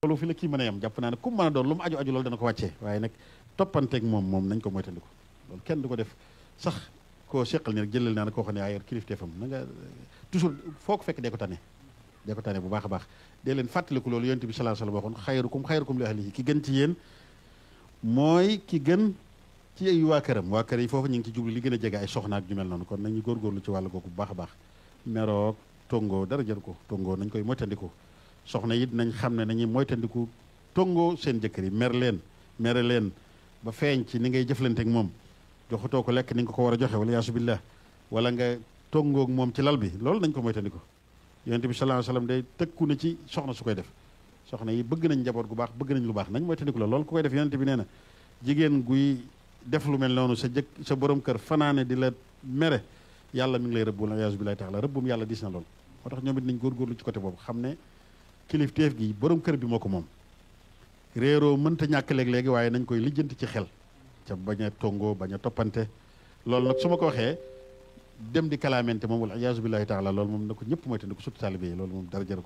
loolu fi la kii mën a yem jàpp naa ne ku mën a doon lu mu aju aju loolu dana ko wàccee waaye nag toppanteeg moom nañ ko moytandiku loolu kenn du ko def sax koo seqal ni rek jëlal naa ne koo xam ne yaa yor kilifteefam na nga toujours foo ko fekk dee ko tane bu baax a baax dee leen fàttaliku loolu yonent bi sallallahu alayhi wasallam waxoon xayrukum li ahlihi ki gën ci yéen mooy ki gën ci ay waa kër yi foofu ñu ngi ci jublu li gën a jege ay soxna ak ñu mel noonu kon nañu góorgóorlu ci wàllu googu bu baax a baax meroog tongo dara jër ko tongo nañ koy moytandiku soxna it nañ xam ne nañuy moytandiku tongo seen jëkkër yi mere leen ba feeñ ci ni ngay jëflanteeg moom joxutoo ko lekk ni nga ko war a joxe wala yaasu billah wala nga tongoog moom ci lal bi loolu nañ ko moytandiku yonent bi sallallahu alayhi wasallam day tëkku na ci soxna su koy def soxna yi bëgg nañ njaboot gu baax bëgg nañ lu baax nañ moytandiku la loolu ku koy def yonent bi nee na jigéen guy def lu mel noonu sa borom kër fanaane di la mere yàlla mi ngi lay rëbb wala yaasu billahi taala rëbbum yàlla dis na loolu moo tax ñoom it nañ góorgóorlu ci côté boobu xam ne kilifteef gi borom kër bi moo ko moom réeroo mënta ñàkk léeg-léegi waaye nañ koy lijjanti ci xel ca bañ a tongoo bañ a toppante loolu nag su ma ko waxee dem di kalaamente moom wala iyaazu billahi taala loolu moom na ko ñëpp mooy te ko surtout taalibe yi loolu moom dara jaru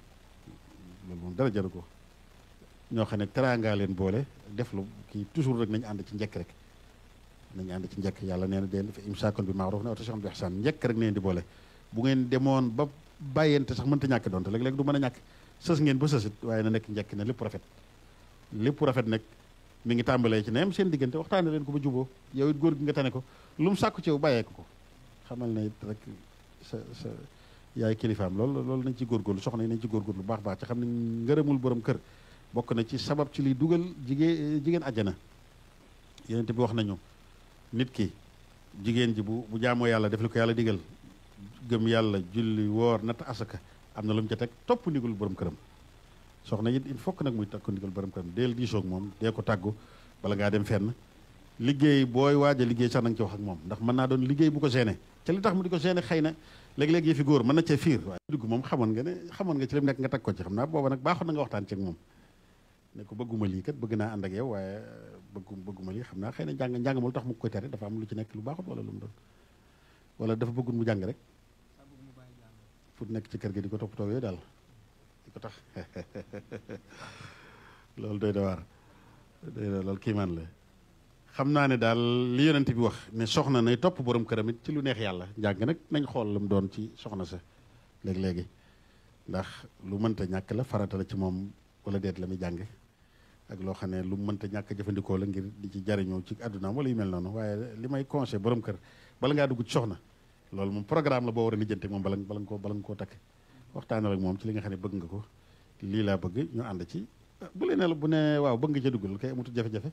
ko ñoo xam ne teraanga leen boole def lu kii toujours rek nañu ànd ci njëkk rek nañu ànd ci njëkk yàlla nee na deen fa imsaakun bi ma'ruf aw tasrihun bi ihsaan njëkk rek neen di boole bu ngeen demoon ba bàyyente sax mënta ñàkk doonte léeg-léeg du mën a ñàkk sës ngeen ba sësit waaye na nekk njëkk ne lépp rafet nag mi ngi tàmbalee ci neem seen diggante waxtaane leen ko ba juboo yow it góor gi nga tane ko lu mu sàkku ci yow bàyyee ko xamal ne it rek sa yaay kilifaam loolu nañ ci góorgóorlu soxna yi nañ ci góorgóorlu bu baax ci xam ne ngërëmul borom kër bokk na ci sabab ci liy dugal jigéen àjjana yonent bi wax nañu nit ki jigéen ji bu jaamoo yàlla def li ko yàlla digal gëm yàlla julli woor natt asaka am na lu mu ca teg topp ndigul borom këram soxna it il faut que nag muy takku ndigal borom këram deel diisoog moom dee ko tàggu bala ngaa dem fenn liggéey booy waaj a liggéey sax na nga ci wax ak moom ndax mën naa doon liggéey bu ko gêné ca li tax mu di ko gêné xëy na léeg-léeg yi fi góor mën na cee fiir waaye dugg moom xamoon nga ci lim nekk nga tag ko ci xam naa booba nag baaxoon na nga waxtaan ci ak moom ne ko bëgguma lii kat bëgg naa ànd ak yow waaye bëgguma lii xam naa xëy na njàng mu lu tax mu koy tere dafa am lu ci nekk lu baaxut wala lu mu doon wala dafa bëggul mu jàng rek fu nekk ci kër gi di ko toppatoo yooyu daal di ko tax loolu doy na waar loolu kiimaan la xam naa ne daal li yonent bi wax ne soxna nay topp borom këram it ci lu neex yàlla njàng nag nañ xool lu mu doon ci soxna sa léegi ndax lu mënta ñàkk la farata la ci moom wala deet la muy jàng ak loo xam ne lu mu mënta ñàkk jëfandikoo la ngir di ci jariñoo ci àddunaam wala yu mel noonu waaye li may conseil borom kër bala ngaa dugg ci soxna loolu moom programme la boo war a lijjante moom bala nga koo takk waxtaanal ak moom ci li nga xam ne bëgg nga ko lii laa bëgg ñu ànd ci bu lee ne la bu ne waaw bëgg nga ca duggal kay amutu jafe-jafe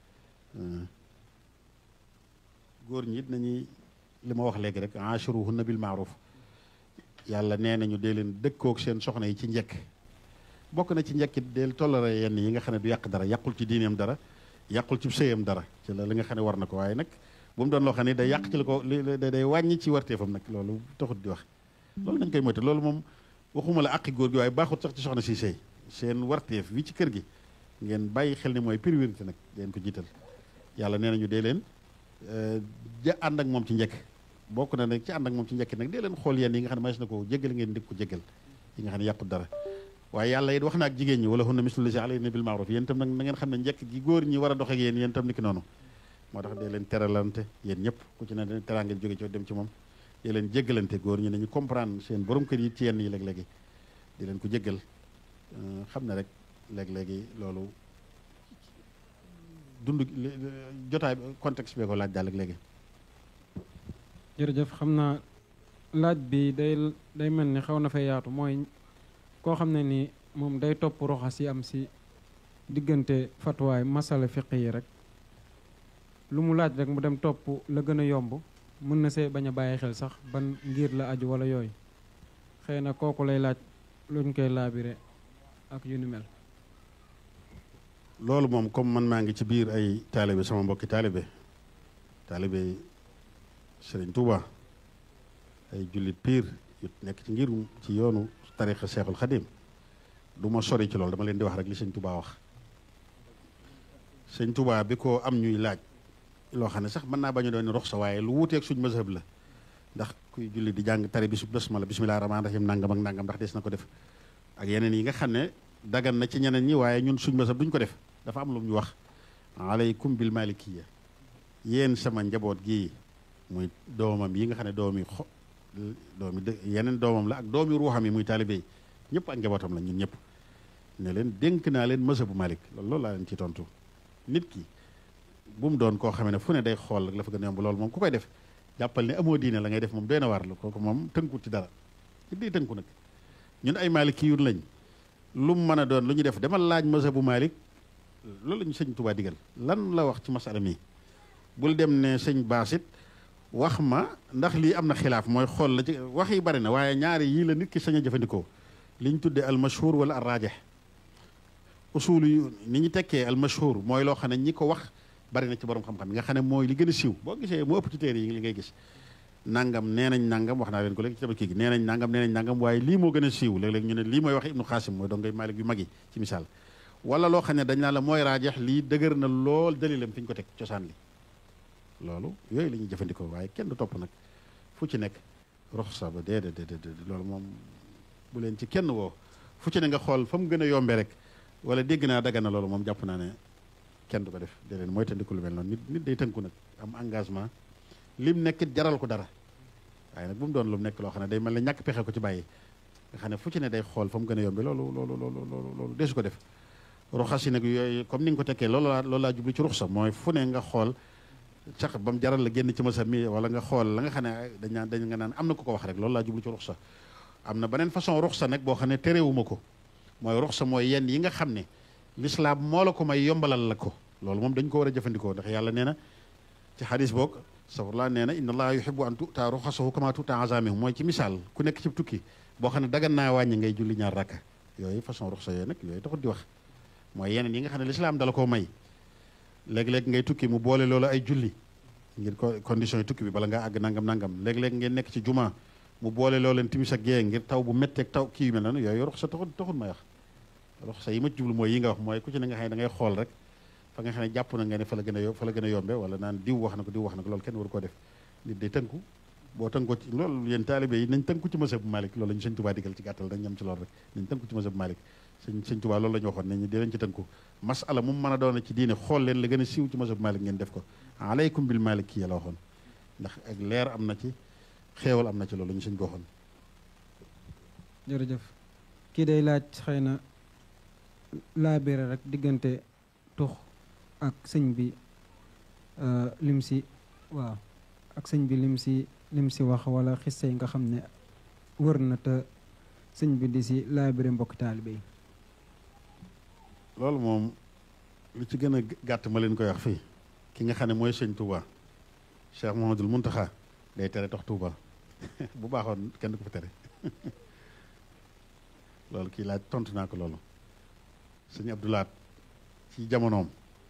góor ñi it nañuy li ma wax léegi rek ashiruhunna bil ma'ruf yàlla nee nañu dee leen dëkkook seen soxna yi ci njëkk bokk na ci njëkkit deel tollare yenn yi nga xam ne du yàq dara yàqul ci diineem dara yàqul ci sëyam dara ci la li nga xam ne war na ko waaye nag bu mu doon loo xam ne day yàq ci la ko day wàññi ci warteefam nag loolu taxut di wax loolu nañ koy moytu loolu moom waxuma la àqi góor gi waaye baaxut sax ci soxna si sëy seen warteef wi ci kër gi ngeen bàyyi xel ni mooy priorité nag deen ko jiital yàlla nee nañu dee leen ànd ak moom ci njëkk bokk na nag ci ànd ak moom ci njëkk nag dee leen xool yenn yi nga xam ne mas na ko jéggal ngeen di ko jéggal yi nga xam ne yàqut dara waaye yàlla it wax na ak jigéen ñi wala hunna mislu llazi alayhinna bil ma'ruf yéen itam nag na ngeen xam ne njëkk gi góor ñi war a dox ak yéen itam ni ki noonu moo tax dee leen teralante yéen ñëpp ku ci ne teraanga jóge ci dem ci moom dee leen jéggalante góor ñi nañu comprendre seen borom kër yi ci yenn yi léeg-léegi di leen ko jéggal xam ne rek léeg-léegi loolu dund jotaay contexte bee ko laaj daal léegi. jërëjëf xam naa laaj bi day mel ni xaw na fay yaatu mooy koo xam ne ni moom day topp roxas yi am si diggante fatwaay masala fiq yi rek lu mu laaj rek mu dem topp la gën a yomb mën na see bañ a bàyyi xel sax ban ngir la aju wala yooyu xëy na kooku lay laaj luñ koy laabire ak yu ni mel. loolu moom comme man maa ngi ci biir ay taalibe sama mbokki taalibe Sëriñ Tuuba ay jullit piir yu nekk ci ngir ci yoonu tarixa Seexul Xadim du ma sori ci loolu dama leen di wax rek li Sëriñ Tuuba wax Sëriñ Tuuba bi ko am ñuy laaj loo xam ne sax mën naa bañ a doon rox sa waaye lu wuuteeg suñ mazhab la ndax kuy julli di jàng tari bismillah rahmaani rahim nangam ak nangam ndax des na ko def ak yeneen yi nga xam ne dagan na ci ñeneen ñi waaye ñun suñ masab duñ ko def. dafa am lu ñu wax alaykum bil malikiya, yéen sama njaboot gii muy doomam yi nga xam ne doomi yeneen doomam la ak doomi ruuxam yi muy taalibe yi ñëpp ak njabootam la ñun ñëpp ne leen dénk naa leen masabu Malik loolu laa leen ci tontu. nit ki bu mu doon koo xamee ne fu ne day xool rek la fa gën a yomb loolu moom ku koy def jàppal ne amoo diine la ngay def moom doy na waar la kooku moom tënku ci dara it day tënku nag. ñun ay maalikiyuun lañ lu mu mën a doon lu ñu def demal laaj masabu Malik loolu la ñu sëñ Tuubaa digal lan la wax ci masala mi bul dem ne sëñ Baasit wax ma ndax lii am na xilaaf mooy xool la ci wax yi bari na waaye ñaari yii la nit ki sañ a jëfandikoo li ñu tuddee al mashhur wala al raajih. usul yu ni ñu tekkee al mashhur mooy loo xam ne ñi ko wax bari na ci borom xam-xam yi nga xam ne mooy li gën a siiw boo gisee moo ëpp ci téere yi li ngay gis nangam nee nañ nangam wax naa leen ko léegi ci tabaski gi nee nañ nangam waaye lii moo gën a siiw léeg-léeg ñu ne lii mooy wax ibnu xaasim mooy dongay Maalik yu mag yi ci misaal wala loo xam ne dañ naan la mooy raajeex lii dëgër na lool dalilam fi ñu ko teg cosaan li loolu yooyu la ñuy jëfandikoo waaye kenn du topp nag fu ci nekk ruxsa ba déedéet loolu moom bu leen ci kenn woo fu ci ne nga xool fa mu gën a yombee rek wala dégg naa daga na loolu moom jàpp naa ne kenn du ko def dee leen mooy tandiku lu mel noonu nit day tënku nag am engagement lim nekkit jaral ko dara waaye nag bu mu doon lu mu nekk loo xam ne day mel ne ñàkk pexe ko ci bàyyi nga xam ne fu ci ne day xool fa mu gën a yombe loolu deesu ko def ruxas yi nag yooyu comme ni nga ko tekkee loolu laa jublu ci ruxsa mooy fu ne nga xool sax ba mu jaral la génn ci masa mi wala nga xool la nga xam ne dañ nga naan am na ku ko wax rek loolu laa jublu ci ruxsa am na beneen façon ruxsa nag boo xam ne terewuma ko mooy ruxsa mooy yenn yi nga xam ne lislaam moo la ko may yombalal la ko loolu moom dañ ko war a jëfandikoo ndax yàlla nee na ci xadis boog safurlaa nee na inna allaha yuhibbu an tu'ta ruxasahu kama tu'ta azamihu mooy ci misaal ku nekk ci tukki boo xam ne dagan naa wàññi ngay julli ñaar rakka yooyu façon ruxsa yooyu nag yooyu taxut di wax mooy yeneen yi nga xam ne lislaam dala koo may léeg-léeg ngay tukki mu boole loolu ay julli ngir condition yi tukki bi bala ngaa àgg nangam léeg-léeg ngeen nekk ci juma mu boole loo leen timis ak gée ngir taw bu métteeg taw kii yu mel noonu yooyu ruxsa taxul may wax ruxsa yi ma jublu mooy yi nga wax mooy ku ci ne nga xam ne da ngay xool rek fa nga xam ne jàpp na nga ne fa la gën a yombe wala naan diw wax na ko loolu kenn waru koo def nit day tënku boo tënkoo ci loolu yéen taalibe yi nañ tënku ci mazhab Malik loolu la ñu sëñ Tuubaa digal ci gàttal dañ ñam ci loolu rek nañ tënku ci mazhab Malik sëñ Tuubaa loolu la ñu waxoon ne ñu di leen ci tënku masala mu mën a doon ci diine xool leen la gën a siiw ci mazhab Malik ngeen def ko alaykum bil Malikiyya la waxoon ndax ak leer am na ci xeewal am na ci loolu ñu sëñ ko waxoon. jërëjëf kii day laaj xëy na laabire rek diggante tux ak sëñ bi lim si waaw ak sëñ bi lim si wax wala xisse yi nga xam ne wër na te sëñ bi di si laabire mbokk taalibe yi. loolu moom lu ci gën a gàtt ma leen koy wax fii ki nga xam ne mooy sëñ Touba Cheikh Mouhamadoul Mountakha day tere tox Touba bu baaxoon kenn du ko fi tere loolu kii laaj tontu naa ko loolu sëñ Abdoulaat ci jamonoom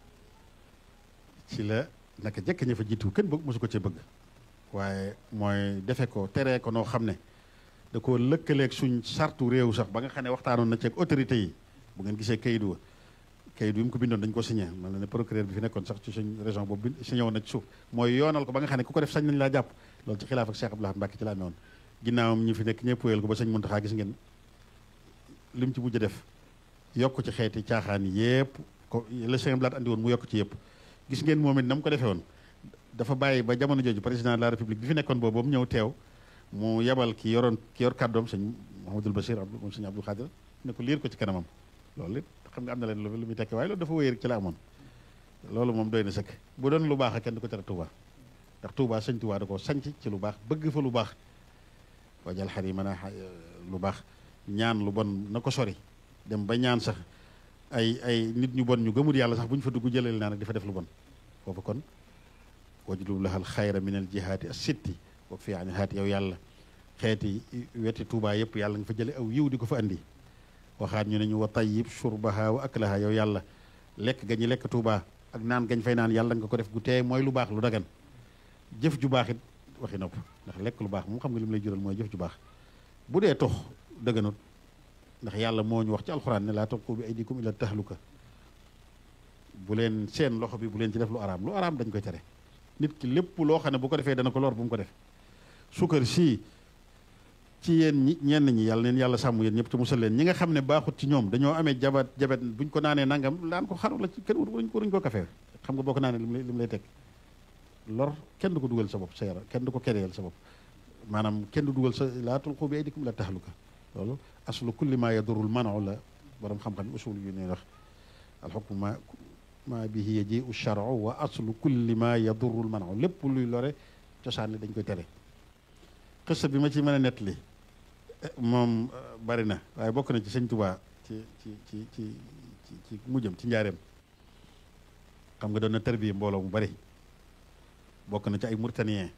ci la naka jekk ña fa jiitu kenn bëgg mosu ko cee bëgg waaye mooy defe ko teree ko noo xam ne da koo lëkkaleeg suñ sartu réew sax ba nga xam ne waxtaanoon na ceeg autorité yi bu ngeen gisee kayit bi mu ko bindoon dañ ko signé man la ne procureur bi fi nekkoon sax ci suñ région boobu bi signé woon na ci suuf mooy yoonal ko ba nga xam ne ku ko def sañ nañ laa jàpp loolu ci xilaaf ak Cheikh Abdoulaye Mbacke ci la amee woon ginnaawam ñi fi nekk ñëpp wéyal ko ba sëñ Muntaxa gis ngeen lim ci mujj def yokk ci xeeti caaxaan yépp ko la Cheikh Abdoulaye andi woon mu yokk ci yépp gis ngeen moom it na mu ko defee woon dafa bàyyi ba jamono jooju président de la république bi fi nekkoon boobu ba mu ñëw teew mu yebal ki yor kàddoom sëñ Mouhamadoul Bachir moom sëñ Abdou Khadir ne ko liir ko ci kanamam loolu it xam nga am na leen lu muy tekki waaye loolu dafa wéy rek ci la amoon loolu moom doy na sëkk bu doon lu baax a kenn du ko tere Touba ndax Touba sëñ Touba da ko sanc ci lu baax bëgg fa lu baax wajal xar yi mën a lu baax ñaan lu bon na ko sori dem ba ñaan sax ay nit ñu bon ñu gëmul yàlla sax bu ñu fa dugg jëleel naa nag di fa def lu bon foofu kon wajlu lahal xayra min al jihaati as sitti wa fi ani haati yow yàlla xeeti weti Touba yëpp yàlla nga fa jële aw yiw di ko fa andi waxaat ñu ne ñu wa tayyib shurbaha wa aklaha yow yàlla lekk ga ñu lekk Touba ak naan gañ fay naan yàlla nga ko def gu teey mooy lu baax lu dagan jëf ju baax it waxi nopp ndax lekk lu baax moom xam nga li mu lay jural mooy jëf ju baax bu dee tox dëgganut ndax yàlla moo ñu wax ci alxuraan ne laa tulqu bi aydikum ila tahluka bu leen seen loxo bi bu leen ci def lu araam dañ koy tere nit ki lépp loo xam ne bu ko defee dana ko lor bu mu ko def suukar sii ci yéen ñenn ñi yàlla neen yàlla sàmm yéen ñëpp te musal leen ñi nga xam ne baaxut ci ñoom dañoo amee jabet buñ ko naanee nangam daan ko xaru la ci kenn waruñ ko kafee xam nga boo ko naanee li mu lay teg lor kenn du ko dugal sa bopp sa yaram kenn du ko kereel sa bopp maanaam kenn du dugal sa laa tulqu bi aydikum ila tahluka loolu aslu kulli ma yadurul manu la borom xam-xam usul yu ne wax alxukmu ma bihi yaji'u shar'u wa aslu kulli ma yadurul manu lépp luy lore cosaan li dañ koy tere xësta bi ma ci mën a nettali moom bari na waaye bokk na ci sëñ Tuubaa ci mujjam ci njaareem xam nga doon na tarbiya mbooloo mu bari bokk na ci ay Mauritaniens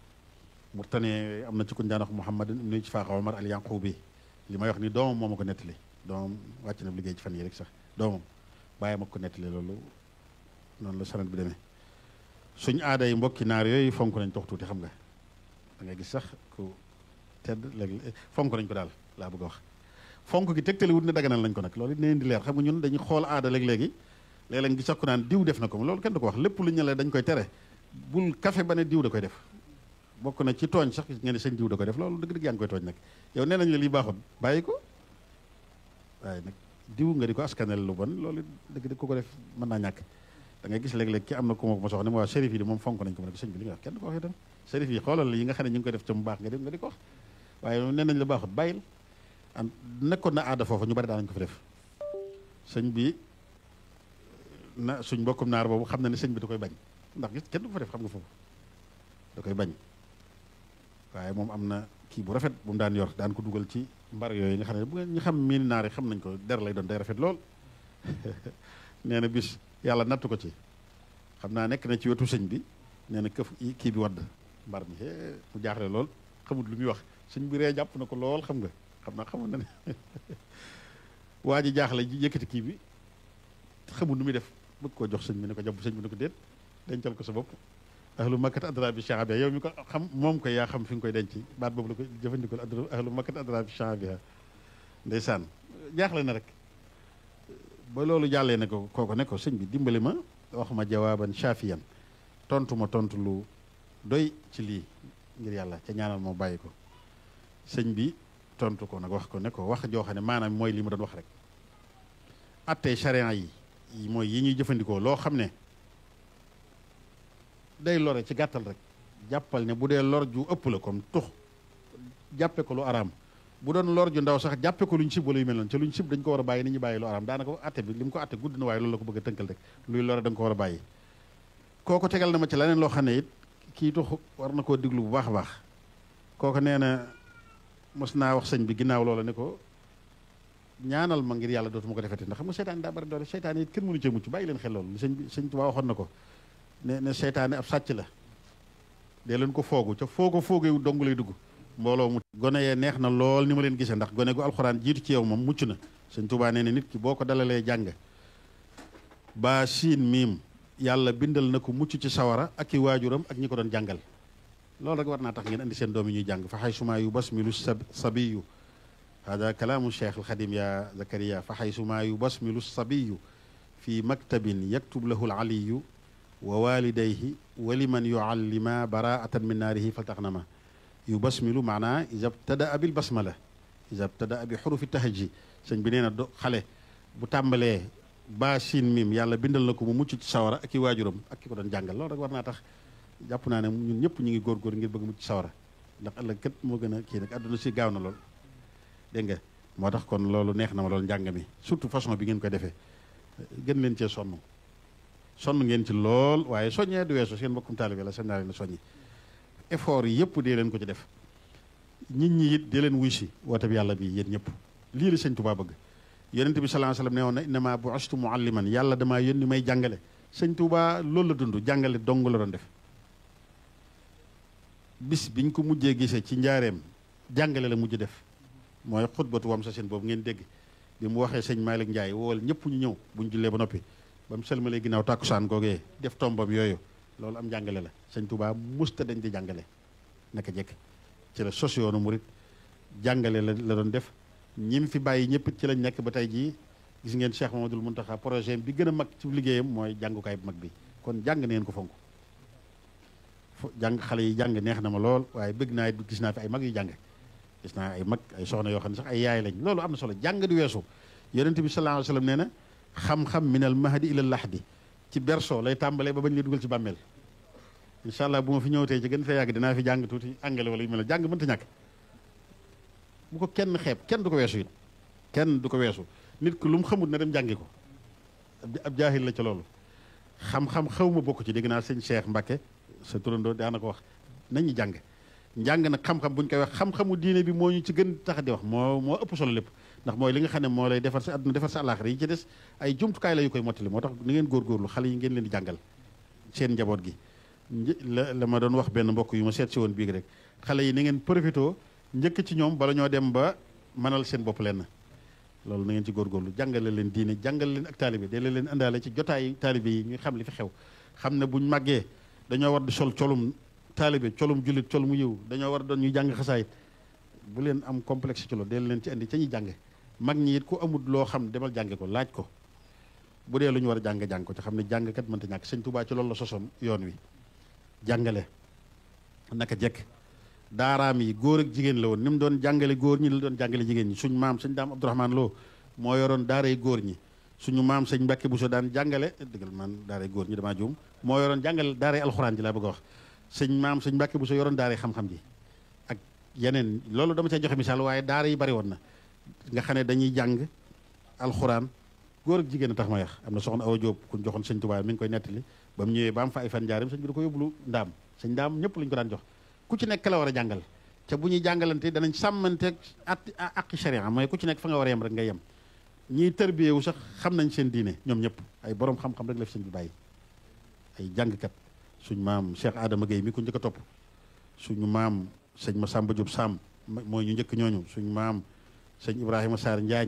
yooyu am na ci ku ñu daan wax Mouhamad ibnu Isfaaq Omar al Yanqubi li may wax ni doomam moo ma ko nettali doomam wàcc na liggéey ci fan yi rek sax doomam bàyyi ma ko nettali loolu noonu la sanad bi demee suñ aada yi mbokki naar yooyu fonk nañ tox tuuti xam nga da ngay gis sax ku tedd léegi fonk nañ ko daal laa bëgg a wax fonk gi tegtali wut ne daganal nañ ko nag loolu it neen di leer xam nga ñun dañuy xool aada léeg-léegi léeg-léeg gi sax ku naan diw def na ko loolu kenn du ko wax lépp lu ñu la dañ koy tere bul café ba ne diw da koy def bokk na ci tooñ sax nga ne sëñ diw da koy def loolu dëgg-dëgg yaa ngi koy tooñ nag yow nee nañ la lii baaxut bàyyi ko waaye nag diw nga di ko askanel lu bon loolu dëgg-dëgg ku ko def mën naa ñàkk da ngay gis léeg-léeg ki am na ku ma ko mos a wax ne ma waa shérif yi de moom fonk nañ ko ma ne ko sëñ bi li nga wax kenn du ko wax itam shérif yi xoolal yi nga xam ne ñu ngi koy def ca mu baax nga di ko wax waaye nee nañ la baaxut bàyyil am nekkoon na aada foofu ñu bari daan nañ ko fi def sëñ bi na suñ mbokkum naar boobu xam na ne sëñ bi da koy bañ ndax gis kenn du ko fa def xam nga foofu da koy bañ waaye moom am na kii bu rafet bu mu daan yor daan ko dugal ci mbar yooyu nga xam ne bu ñu xam miin naar yi xam nañ ko der lay doon day rafet lool nee na bis yàlla nattu ko ci xam naa nekk na ci wetu sëñ bi nee na këf kii bi wadd mbar mi mu jaaxle lool xamut lu muy wax sëñ bi ree jàpp na ko lool xam nga xam naa xamul na ne waa ji jaaxle yëkkati kii bi xamul nu muy def bëgg koo jox sëñ bi ne ko jàpp sëñ bi ne ko déet dencal ko sa bopp ahlu makkat adra bi sha'biha yow mi ko xam moom koy yaa xam fi nga koy denc baat boobu la koy jëfandikoo ahlu makkat adra bi sha'biha ndeysaan jaaxle na rek ba loolu jàllee ne ko kooko ne ko sëñ bi dimbali ma wax ma jawaaban shafiyan tontu ma tontu lu doy ci lii ngir yàlla ca ñaanal moo bàyyi ko sëñ bi tontu ko nag wax ko ne ko wax joo xam ne maanaam mooy li ma doon wax rek attey charia yi mooy yi ñuy jëfandikoo loo xam ne day lore ci gàttal rek jàppal ne bu dee lor ju ëpp la comme tux jàppe ko lu araam bu doon lor ju ndaw sax jàppe ko luñ sib wala yu mel noonu ca luñ sib dañ ko war a bàyyi ni ñu bàyyi lu araam daanaka atte bi li mu ko atte gudd na waaye loolu la ko bëgg a tënkal rek luy lore da nga ko war a bàyyi kooko tegal na ma ci leneen loo xam ne it kii tux war na koo diglu bu baax a baax kooko nee na mos naa wax sëñ bi ginnaaw loola ne ko ñaanal ma ngir yàlla dootuma ko defeti ndax xam nga seytaane daa bari doole seytaane it kenn mënu cee mucc bàyyi leen xel loolu sëñ Tuubaa waxoon na ko ne seytaane ab sàcc la dee leen ko foogu ca foo ko foogewu dong lay dugg mbooloo mu gone yee neex na lool ni ma leen gisee ndax gone gu alxuraan jiitu ci yow moom mucc na sëñ Tuubaa nee ne nit ki boo ko dalalee jàng ba siin miim yàlla bindal na ko mucc ci sawara ak i waajuram ak ñi ko doon jàngal loolu rek war naa tax ngeen andi seen doom yi ñuy jàng fa xaysuma yu basmilu sabiyu hada kalaamu cheikh alxadim ya zakariya fa xaysuma yu basmilu sabiyu fi maktabin yaktub lahu alaliyu wa walidayhi wa liman yuallima baraatan min naarihi faltaxnama yu basmilu maanaa isa btadaa bil basmala isa btadaa bi xurufi tahaji sëñ bi nee na do xale bu tàmbalee ba siin mim yàlla bindal na ko mu mucc ci sawara ak i waajuram ak ki ko doon jàngal loolu rek war naa tax jàpp naa ne ñun ñëpp ñu ngi góorgóor ngir bëgg mucc ci sawara ndax ëllëg kat moo gën a kii nag àdduna si gaaw na lool dégg nga moo tax kon loolu neex na ma loolu njàng mi surtout façon bi ngeen koy defee gën leen cee sonn ngeen ci lool waaye soññee du weesu seen mbokkum taalibe la seen naa leen soññi effort yi yëpp dee leen ko ci def nit ñi it dee leen wuy si woote bi yàlla bi yéen ñëpp lii la sëñ Tuubaa bëgg yonent bi sallallahu alayhi wasallam ne woon na innama bu'istu mualliman yàlla damaa yónni may jàngale sëñ Tuubaa loolu la dund jàngale dong la doon def bis biñ ko mujjee gisee ci njaareem jàngale la mujj def mooy xutbatu wam sa seen boobu ngeen dégg bi mu waxee sëñ Malick Ndiaye wool ñëpp ñu ñëw buñ jullee ba noppi ba mu sëlmalee ginnaaw tàkkusaan googee def tombam yooyu loolu am jàngale la sëñ Tuubaa musta dañ di jàngale naka jekk ci la sos yoonu murit jàngale la doon def ñim fi bàyyi ñëpp ci lañ nekk ba tey jii gis ngeen Cheikh Mamadou Mountakha projet bi gën a mag ci liggéeyam mooy jàngukaay bu mag bi kon jàng neen ko fonk jàng xale yi jàng neex na ma lool waaye bëgg naa it gis naa fi ay mag yu jàng gis naa ay mag ay soxna yoo xam ne sax ay yaay lañ loolu am na solo jàng du weesu yonent bi sallallahu alayhi wa sallam nee na xam-xam minal mahdi ila lahdi ci berceau lay tàmbalee ba bañ lay dugal ci bàmmeel incha allah bu ma fi ñëwtee ci gën fee yàgg dinaa fi jàng tuuti anglais wala yu mel ne jàng mënta ñàkk bu ko kenn xeeb kenn du ko weesu it kenn du ko weesu nit ku lu mu xamut na dem jàngi ko ab jaahil la ca loolu xam-xam xaw ma bokk ci dégg naa sëñ Cheikh Mbacke sa turandoo daana ko wax nañu jàng njàng nag xam-xam bu ñu koy wax xam-xamu diine bi moo ñu ci gën tax di wax moo ëpp solo lépp ndax mooy li nga xam ne moo lay defar sa àdduna defar sa àllaaxira yi ci des ay jumtukaay la yu koy mottali moo tax ni ngeen góorgóorlu xale yi ngeen leen di jàngal seen njaboot gi la ma doon wax benn mbokk yu ma seet si woon biig rek xale yi ni ngeen profitoo njëkk ci ñoom bala ñoo dem ba mënal seen bopp lenn loolu na ngeen ci góorgóorlu jàngale leen diine jàngale leen ak taalibe de leen indaale ci jotaayu taalibe yi ñuy xam li fi xew xam ne buñ màggee dañoo war di sol colum taalibe colum jullit col mu yiw dañoo war doon ñuy jàng xasaayit bu leen am complexe ci loolu de leen ci indi ca ñuy jànge mag ñi it ku amul loo xam demal jànge ko laaj ko bu dee lu ñu war a jàng ko te xam ne jàngkat mënta ñàkk sëñ Tuubaa ci loolu la sosoon yoon wi jàngale naka jekk daaraam yi góor ak jigéen la woon ni mu doon jàngale góor ñi la doon jàngale jigéen ñi suñu maam sëñ Daam Abdourahmane Lo moo yoroon daaray góor ñi suñu maam sëñ Mbàkke Buso daan jàngale dëggal man daaray góor ñi damaa juum moo yoroon jàngale daaray alxuraan ji laa bëgg a wax sëñ maam sëñ Mbàkke Buso yoroon daaray xam-xam ji ak yeneen loolu dama cee joxe misaal waaye daara yi bari woon na nga xam ne dañuy jàng alxuraan góor ak jigéen a tax ma yax am na soxna Awa Jóob ku ñu joxoon sëñ Tuubaa mi ngi koy nettali ba mu ñëwee ba am fa ay fan njaarim sëñ bi da ko yóbbulu ndaam sëñ ndaam ñëpp lañu ko daan jox ku ci nekk la war a jàngal te bu ñuy jàngalante danañ sàmmanteeg aqi sharia mooy ku ci nekk fa nga war a yem rek ngay yem ñiy tërbiyewu sax xam nañ seen diine ñoom ñëpp ay borom xam-xam rek la fi sëñ bi bàyyi ay jàngkat suñ maam Cheikh Adama Gueye mi ku njëkk a topp suñu maam sëñ Masamba Diop Sam mooy ñu njëkk ñooñu suñ maam sëñ Ibrahima Sarr Njaañ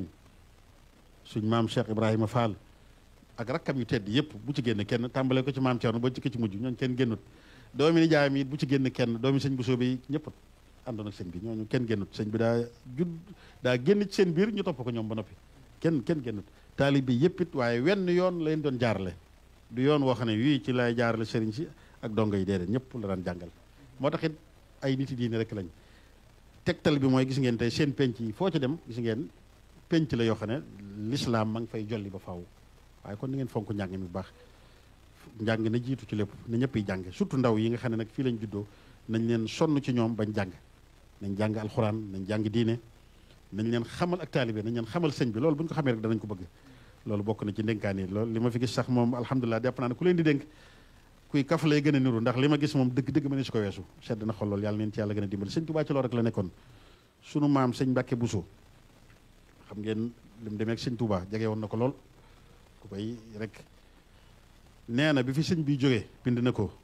suñ maam Cheikh Ibrahima Fall ak rakkam yu tedd yëpp bu ci génn kenn tàmbalee ko ci maam Thierno ba ci ki ci mujj ñooñu kenn génnut doomi ni jaayam it bu ci génn kenn doomi sëñ Bousso bi ñëpp àndoon ak sëñ bi ñooñu kenn génnut sëñ bi daa génn ci seen biir ñu topp ko ñoom ba noppi kenn génnut taalib bi yëpp it waaye wenn yoon la leen doon jaarale du yoon woo xam ne wii ci lay jaarale sëriñ si ak dongo yi déedéet ñëpp la daan jàngal moo tax it ay nit yi diine rek lañ tegtal bi mooy gis ngeen tey seen penc yi foo ci dem gis ngeen penc la yoo xam ne l'islam ma ngi fay jolli ba faaw waaye kon ni ngeen fonk njàng mi bu baax njàng na jiitu ci lépp na ñëpp yi jàng surtout ndaw yi nga xam ne nag fii lañ juddoo nañ leen sonn ci ñoom bañ jàng nañ jàng alxuraan nañ jàng diine nañ leen xamal ak taalibe nañ leen xamal sëñ bi loolu bu ñu ko xamee rek danañ ko bëgg loolu bokk na ci ndénkaan yi loolu li ma fi gis sax moom alhamdulilah jàpp naa ne ku leen di dénk kuy kaf lay gën a niru ndax li ma gis moom dëgg ma ne su ko weesu sedd na xol loolu yàlla neen ci yàlla gën a dimbali sëñ Tuubaa ci loolu rek la nekkoon sunu maam sëñ Mbàkke Buso xam ngeen li mu demee ak sëñ Tuubaa jege woon na ko lool ku koy rek nee na bi fi sëñ bi jógee bind na ko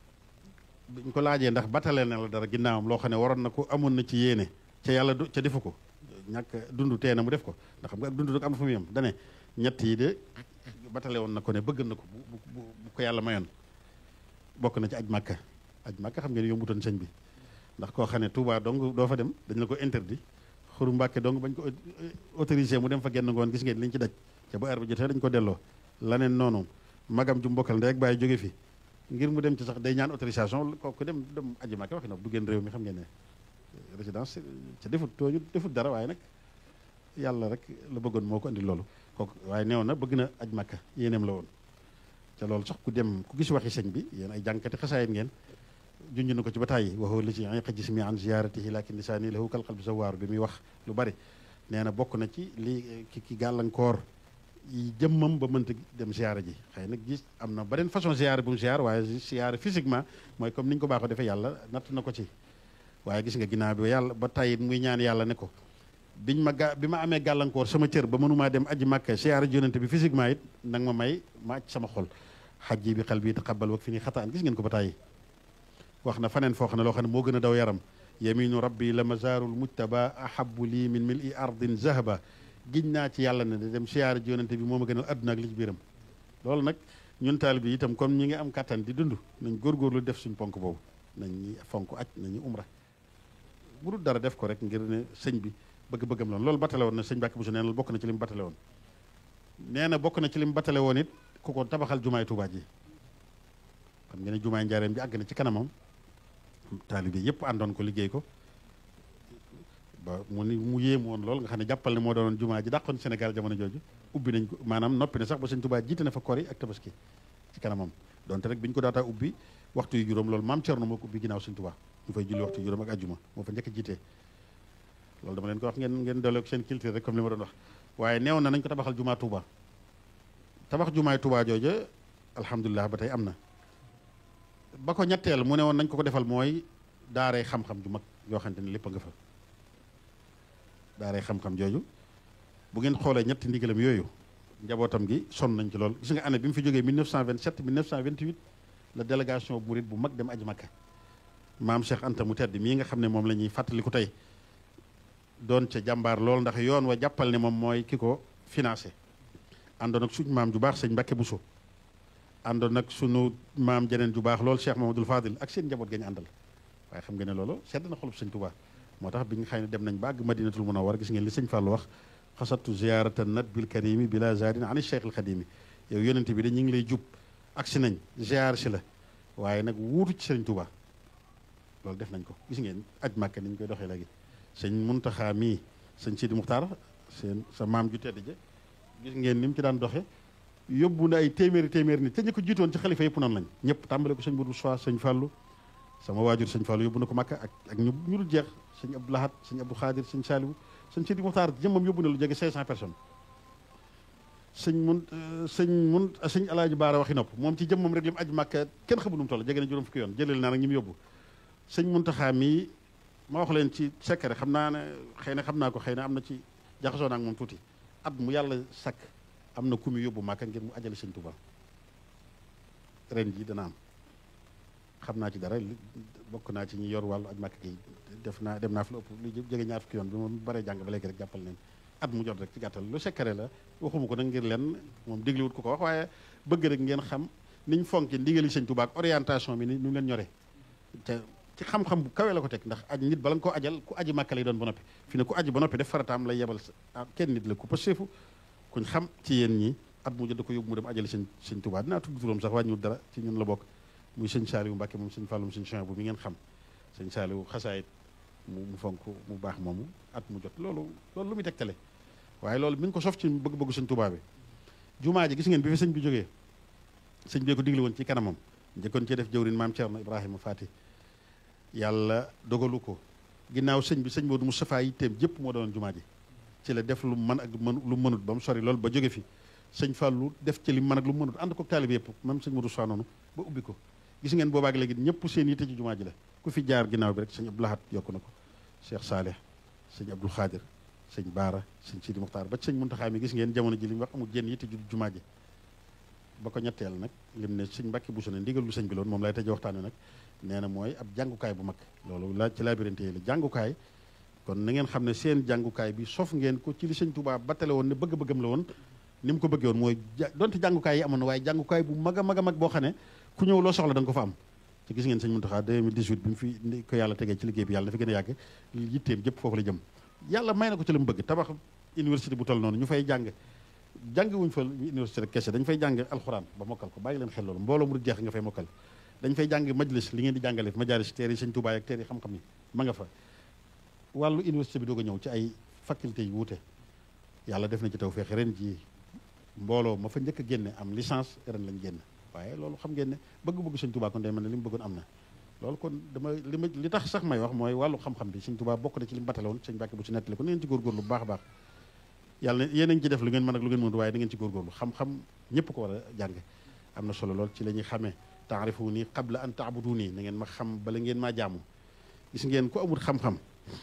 biñ ko laajee ndax batale na la dara ginnaawam loo xam ne waroon na ko amoon na ci yéene ca yàlla ca defu ko ñàkk dund tee na mu def ko ndax xam nga ak dund rek am na fu mu yem dane ñett yi de batale woon na ko ne bëgg na ko bu ko yàlla mayoon bokk na ci aj màkka xam ngeen yombutoon sëñ bi ndax koo xam ne Touba dong doo fa dem dañ la ko interdit xuru Mbàkke dong bañ ko autorisé mu dem fa genn ngoon gis ngeen liñ ci daj ca ba heure bi jotee dañ ko delloo laneen noonu magam ju mbokkal ndey ak bàyyi jóge fi ngir mu dem ci sax day ñaan autorisation kooku dem aji Màkka waxi na du génn réew mi xam ngeen ne résidence ca defut dara waaye nag yàlla rek la bëggoon moo ko andi loolu kooku waaye neew na bëgg na aj Màkka yéeneem la woon ca loolu sax ku dem ku gis waxi sëñ bi yéen ay jànkati xasaayit ngeen junj na ko ci ba tàyyi waxoo li ci iqa jismi an ziyaratihi lakin lisaani lahu kal qalbi zawaaru bi muy wax lu bari nee na bokk na ci li ki gàllankoor yi jëmmam ba mënta dem ziyaara ji xëy nag gis am na beneen façon ziyaara bu mu ziyaar waaye ziyaara physiquement mooy comme ni ñu ko baaxoo defee yàlla natt na ko ci waaye gis nga ginnaaw bi yàlla ba tàyyi muy ñaan yàlla ne ko bi ma amee gàllankoor sama cër ba mënumaa dem aji Màkka ziyaara ji yonente bi physiquement it nag ma may ma aj sama xol xajji bi xal bi taqabbal wak fi ni xataan gis ngeen ko ba tàyyi wax na faneen foo xam ne loo xam ne moo gën a daw yaram yaminu rabbi la mazaarul mujtaba ahabu lii min mil i ardin zahaba giñ naa ci yàlla ne dem siyaara ji yonente bi moo ma gënal adduna ak li ci biiram loolu nag ñun taal bi itam comme ñi ngi am kattan di dund nañ góorgóorlu def suñ ponk boobu nañ fonk aj nañu umra bu dul dara def ko rek ngir ne sëñ bi bëgg-bëggam loon loolu battale woon na sëñ Mbàkke Buso nee na bokk na ci li mu battale woon nee na bokk na ci li mu battale woon it ku ko tabaxal jumaay Tuubaa ji xam nga ne jumaay Njaareem bi àgg na ci kanamam taalibe yëpp àndoon ko liggéey ko ba mu ni mu yéem woon lool nga xam ne jàppal ne moo doonoon jumaa ji dàqoon Sénégal jamono jooju ubbi nañ ko maanaam noppi na sax ba sëñ Tuubaa jiite na fa kori ak tabaski ci kanamam donte rek bi ñu ko daataa ubbi waxtu yu juróom loolu maam Cerno moo ko ubbi ginnaaw sëñ Tuubaa ñu fay julli waxtu yu juróom ak ajjuma moo fa njëkk a jiitee loolu dama leen ko wax ngeen doolee ko seen culture rek comme li ma doon wax waaye neewoon na nañ ko tabaxal jumaa Touba tabax jumaay Touba jooja alhamdulilah ba tey am na ba ko ñetteel mu ne woon nañ ko defal mooy daaree xam-xam ju mag yoo xamante ni lépp a nga fa daaree xam-xam jooju bu ngeen xoolee ñetti ndigalam yooyu njabootam gi sonn nañ ci lool gis nga année bi mu fi jógee 1927 1928 la délégation murid bu mag dem aji Makka maam Cheikh Anta mu tedd mii nga xam ne moom la ñuy fàttaliku tey doon ca jàmbaar lool ndax yoon wa jàppal ne moom mooy ki ko financé àndoon ak suñu maam ju baax sëñ Mbàkke Buso àndoon nag sunu maam jeneen ju baax lool Cheikh Mamadou Fadil ak seen njaboot ga ñu àndal waaye xam nga ne loolu sedd na xolub sëñ Tuubaa moo tax bi nga xam ne dem nañ ba àgg Madinatul Munawwara gis ngeen li sëñ Fallou wax xasatu ziyaratan nat bil karimi bila zadin ani cheikh al xadimi yow yonente bi de ñu ngi lay jub agsi nañ ziar si la waaye nag wuutu ci sëñ Tuubaa loolu def nañ ko gis ngeen aj Màkka ni ñu koy doxee léegi sëñ Muntaxa mii sëñ Sidi Muxtaar seen sa maam ju tedd ja gis ngeen ni mu ci daan doxe yóbbu na ay téeméeri nit te ñu ko jiitoon ci xalifa yëpp noonu lañ ñëpp tàmbale ko sëñ Modou Soie sëñ Fallou sama waajur sëñ Fallou yóbbu na ko Makka ak ñu dul jeex sëñ Abdou Lahad sëñ Abdou Khadir sëñ Saliou sëñ Sidi Muxtaar jëmmam yóbbu na lu jege 500 personnes sëñ Alaaji Baara waxi nopp moom ci jëmmam rek li mu aj Makka kenn xamu nu mu toll jege na juróom fukki yoon jëleel naa nag ñi mu yóbbu sëñ Muntaxa mii ma wax leen ci secret xam naa ne xëy na xam naa ko xëy na am na ci jaxasoo naa ak moom tuuti at mu yàlla sakk am na ku mu yóbbu Màkka ngir mu ajale sëñ Tuubaa ren ji dana am xam naa ci dara bokk naa ci ñi yor wàllu aj Màkka gi dem naa fi lu ëpp lu jege ñaar fukki yoon bi moom baree jàng ba léegi rek jàppal leen at mu jot rek ci gàttal lu secret la waxuma ko nag ngir leen moom dégliwut ku ko wax waaye bëgg rek ngeen xam niñ fonki ndigali sëñ Tuubaa ak orientation bi ni mu leen ñore te ci xam-xam bu kawee la ko teg ndax aj nit bala nga koo ajal ku aji Màkka lay doon ba noppi fi ne ku aji ba noppi def farataam lay yebal kenn nit la ku paseefu kuñ xam ci yéen ñi at mu jot da ko yóbbu mu dem ajali sëñ Tuubaa dinaa tudd turam sax wàññiwul dara ci ñun la bokk muy sëñ Saaliwu Mbàkke moom sëñ Fallum sëñ Chouaïbou bu mi ngeen xam sëñ Saaliwu xasaayit mu fonk mu baax moomu at mu jot loolu lu muy tegtale waaye loolu mi ngi ko sof ci bëgg-bëggu sëñ Tuubaa bi jumaa ji gis ngeen bi fi sëñ bi jógee sëñ bee ko digle woon ci kanamam njëkkoon cee def jëwrin maam Cerno Ibrahima Faati yàlla dogalu ko ginnaaw sëñ bi sëñ Modou Moustapha yitteem jëpp moo doon jumaa ji ci la def lu mën ak lu mënut ba mu sori loolu ba jóge fi sëñ Fallou def ci li mën ak lu mënut ànd ko taalibe yëpp même sëñ Modou Sow noonu ba ubbi ko gis ngeen boobaak léegi ñëpp seen yitte ci jumaa ji la ku fi jaar ginnaaw bi rek sëñ Abdou Lahad yokku na ko Cheikh Saleh sëñ Abdou Khadir sëñ Baara sëñ Sidi Muxtaar ba ci sëñ Muntaxa mi gis ngeen jamono ji li mu wax amul jenn yitte ju jumaa ji ba ko ñetteel nag lim ne sëñ Mbàkke Buso ne ndigal lu sëñ bi loon moom lay tëjee waxtaan wi nag nee na mooy ab jàngukaay bu mag loolu la ci labyrinthe yi la jàngukaay kon na ngeen xam ne seen jàngukaay bi sof ngeen ko ci li sëñ Tuubaa battale woon ne bëgg-bëggam la woon ni mu ko bëggee woon mooy donte jàngukaay yi amoon na waaye jàngukaay bu mag a mag a mag boo xam ne ku ñëw loo soxla da nga ko fa am te gis ngeen sëñ Muntaxa 2018 bi mu fi ko yàlla tegee ci liggéey bi yàlla dafa gën a yàgg yitteem jëpp foofu la jëm yàlla may na ko ci la mu bëgg tabax université bu toll noonu ñu fay jàng wuñ fa université rek kese dañ fay jàng alxuraan ba mokkal ko bàyyi leen xel loolu mbooloo mu jeex nga fay mokkal dañ fay jàng majlis li ngeen di jàngale majaalis teer yi sëñ Tuubaa ak teer yi xam-xam yi ma nga fa wàllu université bi doog a ñëw ci ay faculté yu wuute yàlla def na ci tawfeex ren ji mbooloo ma fa njëkk a génne am licence ren lañ génn waaye loolu xam ngeen ne bëgg-bëgg sëñ Tuubaa kon day mel ne li mu bëggoon am na loolu kon li tax sax may wax mooy wàllu xam-xam bi sëñ Tuubaa bokk na ci li mu batale woon sëñ Mbàkke bu ci nettali ko na ngeen ci góorgóorlu bu baax a baax yàlla ne yéen a ngi ci def lu ngeen mën ak lu ngeen mënut waaye da ngeen ci góorgóorlu xam-xam ñëpp ko war a jànge am na solo lool ci la ñuy xamee taarifuni qabla an taabuduni na ngeen ma xam bala ngeen maa jaamu gis ngeen ko amul xam-xam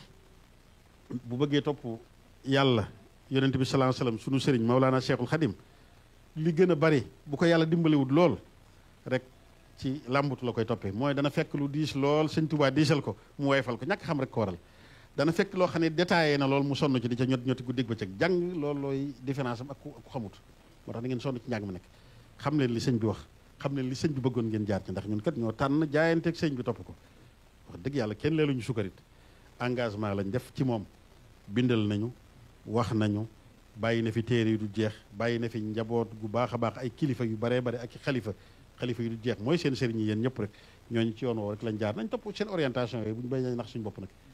bu bëggee topp yàlla yonente bi sallallahu alayhi wasallam sunu sëriñ Mawlana Cheikhul Khadim li gën a bari bu ko yàlla dimbaliwut lool rek ci làmbutu la koy toppee mooy dana fekk lu diis lool sëñ Tuubaa diisal ko mu woyfal ko ñàkk xam rek ko waral dana fekk loo xam ne détaillé na lool mu sonn ci di ca ñoti guddeeg bëccëg jàng loolu looy différence am ak ku xamut moo tax da ngeen sonn ci njàng mi nekk xam leen li sëñ bi wax xam leen li sëñ bi bëggoon ngeen jaar ci ndax ñun kat ñoo tànn jaayanteeg sëñ bi topp ko wax dëgg yàlla kenn leeluñu sukkarit engagement lañ def ci moom bindal nañu wax nañu bàyyi na fi téere yu du jeex bàyyi na fi njaboot gu baax a baax ay kilifa yu baree bare ak xalifa yu du jeex mooy seen sëriñ yi yéen ñëpp rek ñooñu ci yoon woo rek lañ jaar nañ topp seen orientation yooyu bu ñu bay nañ nax suñu bopp nag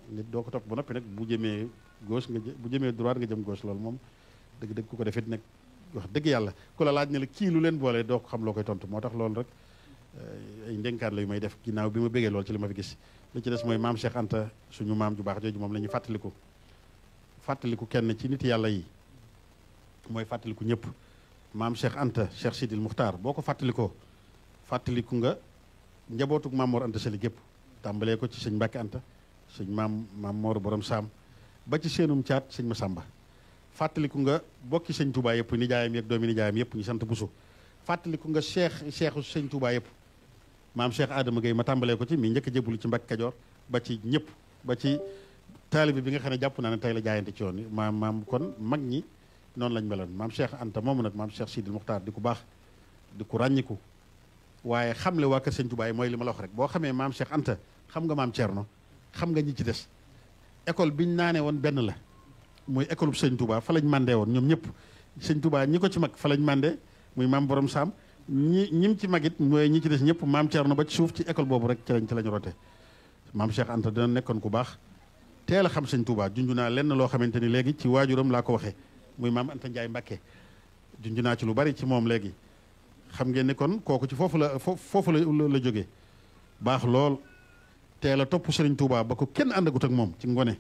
nit doo ko topp ba noppi nag bu jëmee gauche bu jëmee droite nga jëm gauche loolu moom dëgg-dëgg ku ko defit nag wax dëgg yàlla ku la laaj ne la kii lu leen boole doo ko xam loo koy tontu moo tax loolu rek ay ndénkaan la yu may def ginnaaw bi ma bëggee lool ci li ma fi gis li ci des mooy maam Cheikh Anta suñu maam ju baax jooju moom la ñuy fàttaliku kenn ci nit yàlla yi mooy fàttaliku ñëpp maam Cheikh Anta Cheikh Sidil Muxtaar boo ko fàttaliku nga njabootug maam Mor Anta Sali gépp tàmbalee ko ci sëñ Mbàkke Anta sëñ maam Mor borom saam ba ci seenum caat sëñ Masamba fàttaliku nga bokki sëñ Touba yëpp nijaayam yeeg doomi nijaayam yëpp ñu sant Buso fàttaliku nga cheikhu sëñ Touba yëpp maam Cheikh Adama Gueye ma tàmbalee ko ci mi njëkk a jébbalu ci Mbàkke Kajoor ba ci ñëpp ba ci taalibe bi nga xam ne jàpp naa ne tey la jaayante ci yoon yi maam kon mag ñi noonu lañ meloon maam Cheikh Anta moomu nag maam Cheikh Sidil Muxtaar di ku baax di ku ràññiku waaye xamle waa kër sëñ Touba yi mooy li ma la wax rek boo xamee maam Cheikh Anta xam nga maam Thierno xam nga ñi ci des école biñ naanee woon benn la muy école bu sëñ Touba fa lañ mandé woon ñoom ñëpp sëñ Touba ñi ko ci mag fa lañ mandé muy maam borom saam ñim ci magit mooy ñi ci des ñëpp maam Thierno ba ci suuf ci école boobu rek ci lañ rote maam Cheikh Anta dina nekkoon ku baax teel a xam sëñ Touba junj naa lenn loo xamante ni léegi ci waajuram laa ko waxee muy maam Anta Ndiaye Mbakke junj naa ci lu bari ci moom léegi xam ngeen ne kon kooku ci foofu la jógee baax lool teel a topp Sëriñ Touba ba ko kenn àndagut ak moom ci ngone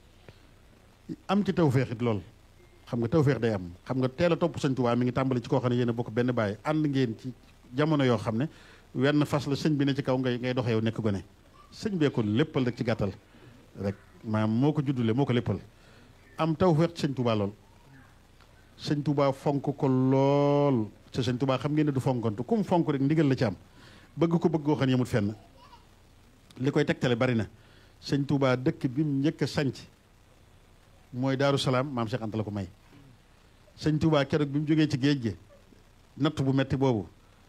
am ci tawféex it lool xam nga tawféex day am xam nga teel a topp Sëriñ Touba mi ngi tàmbali ci koo xam ne yéen a bokk benn bàyyi ànd ngeen ci jamono yoo xam ne wenn fas la sëñ bi ne ci kaw ngay doxee yow nekk gone sëñ bee ko léppal rek ci gàttal rek maam moo ko juddule moo ko léppal am tawféex ci Sëriñ Touba lool Sëriñ Touba fonk ko lool te Sëriñ Touba xam ngeen ne du fonkantu kum fonk rek ndigal la ci am bëgg ko bëgg goo xam ne yemut fenn li koy tegtale bari na Sëriñ Touba dëkk bi mu njëkk a sanc mooy Daaru Salaam maam Cheikh Anta la ko may Sëriñ Touba keroog bi mu jógee ci géej gi natt bu metti boobu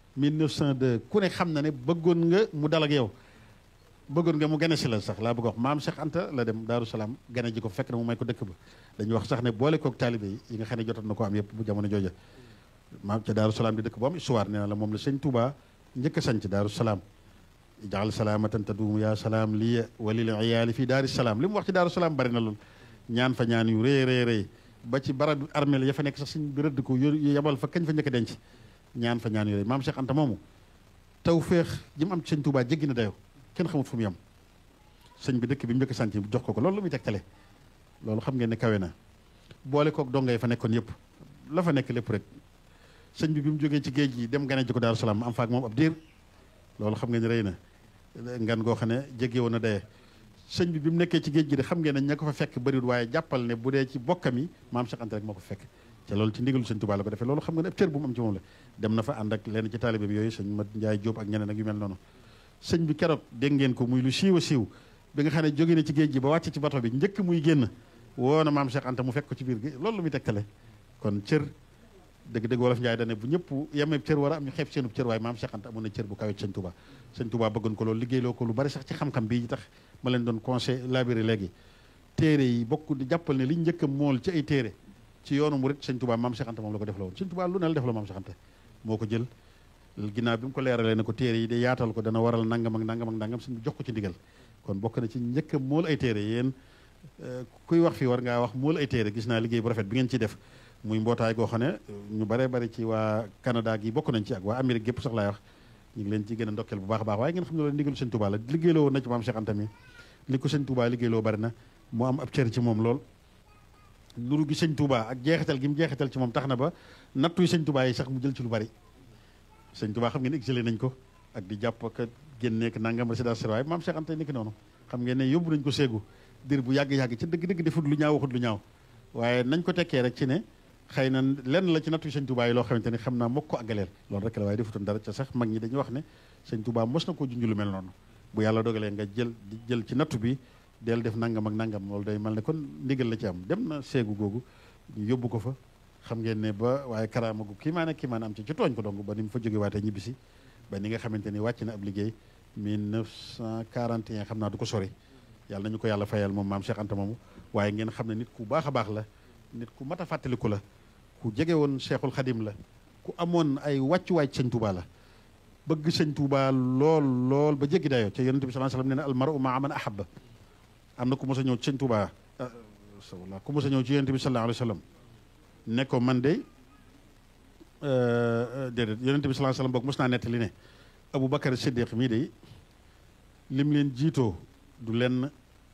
1902 ku ne xam na ne bëggoon nga mu dal ak yow bëggoon nga mu gane si la sax laa bëgg wax maam Cheikh Anta la dem Daaru Salaam gane ji ko fekk na mu may ko dëkk ba dañuy wax sax ne boole kook taalibe yi nga xam ne jotoon na ko am yëpp bu jamono jooja maam ca Daaru Salaam di dëkk bu am histoire nee na la moom la Sëriñ Touba njëkk a sanc Daaru Salaam jaxal salaamatan taduum yaa salaam lii walil iyaali fii daari salaam li mu wax ci Daaru Salaam bari na lool ñaan fa ñaan yu rëy ba ci barab armeel ya fa nekk sax suñ bi rëdd ko yebal fa kañ fa njëkk a denc ñaan fa ñaan yu rëy maam Cheikh Anta moomu taw féex ji mu am ci Sëñ Touba jéggi na dayoo kenn xamut fu mu yem sëñ bi dëkk bi mu njëkk a sanc jox ko loolu lu muy tegtale loolu xam ngeen ne kawe na boole kook dongay fa nekkoon yëpp la fa nekk lépp rek sëñ bi mu jógee ci géej gi dem gane ji ko Daaru Salaam am faak moom ab diir loolu xam ngeen ne rëy na ngan goo xam ne jéggi woon na daye sëñ bi mu nekkee ci géej gi de xam ngeen ne ña ko fa fekk bëriwul waaye jàppal ne bu dee ci bokkam yi maam Cheikh Anta rek moo ko fekk te loolu ci ndigalu Sëñ Touba la ko defee loolu xam nga ne ab cër bu mu am ci moom la dem na fa ànd ak lenn ci taalibe bi yooyu sëñ Mat Njaay Jóob ak ñeneen ak yu mel noonu sëñ bi keroog dégg ngeen ko muy lu siiw a siiw bi nga xam ne jóge na ci géej gi ba wàcc ci bato bi njëkk muy génn woo na maam Cheikh Anta mu fekk ko ci biir gi loolu lu muy tegtale kon cër dëgg-dëgg wolof Njaay dane bu ñëpp yemee cër war a am ñu xeeb seenub cër waaye maam Cheikh Anta amoon na cër bu kawe ci Sëñ Touba Sëñ Touba bëggoon ko loolu liggéeyloo ko lu bari sax ci xam-xam bii tax ma leen doon conseil labiré léegi téere yi bokk di jàppal ne li njëkk a mool ci ay téere ci yoonu murit Sëñ Touba maam Cheikh Anta moom la ko def la woon Sëñ Touba lu ne la def la maam Cheikh Anta moo ko jël ginnaaw bi mu ko leeralee ne ko téere yi de yaatal ko dana waral nangam ak nangam ak nangam suñu jox ko ci ndigal kon bokk na ci njëkk a mool ay téere yéen kuy wax fii war ngaa wax mool ay téere gis naa liggéey bu rafet bi ngeen ciy def muy mbootaay goo xam ne ñu baree bari ci waa Canada gi bokk nañ ci ak waa Amérique gépp sax laay wax ñu ngi leen ci gën a ndokkeel bu baax a baax waaye ngeen xam ne loolu ndigalu Sëñ Touba la liggéeyloo woon na ci maam Cheikh Anta mi li ko Sëñ Touba liggéeyloo bari na mu am ab cër ci moom lool nuru gi Sëñ Touba ak jeexital gi mu jeexital ci moom tax na ba nattuy Sëñ Touba yi sax mu jël ci lu bari Sëñ Touba xam ngeen exilé nañ ko ak di jàpp ak génneek nangam résidence waaye maam Cheikh Anta ni ki noonu xam ngeen ne yóbbu nañ ko séegu dir bu yàgg-yàgg ci dëgg-dëgg defut lu ñaaw waxut lu ñaaw waaye nañ ko tekkee rek ci ne xëy na lenn la ci nattu Sëñ Touba yi loo xamante ni xam naa mokk ko àggaleel loolu rek la waaye defutoon dara ca sax mag ñi dañuy wax ne Sëñ Touba mos na koo junj lu mel noonu bu yàlla dogalee nga jël ci nattu bi del def nangam ak nangam loolu day mel ne kon ndigal la ci am dem na seegu googu ñu yóbbu ko fa xam ngeen ne ba waaye karaama gu kii maa am ci tooñ ko dong ba ni mu fa jóge waatee ñibbisi ba ni nga xamante ni wàcc na ab liggéey 1941 xam naa du ko sori yàlla nañu ko yàlla fayal moom maam Cheikh Anta moomu waaye ngeen xam ne nit ku baax a baax la nit ku mat a fàttaliku la ku jege woon Cheikhul Khadim la ku amoon ay wàccuwaay Sëñ Touba la bëgg Sëñ Touba lool ba jéggi dayoo ca yonent bi sallallahu alayhi wasallam nee na al mar'u ma'a man ahabba am na ku mos a ñëw ci sëñ Tuubaa sawla ku mos a ñëw ci yonent bi sallallahu alayhi wa sallam ne ko man de déedéet yonent bi sallallahu alayhi wa sallam boog mos naa nettali ne Abu Bakar Siddiq mii de lim leen jiitoo du lenn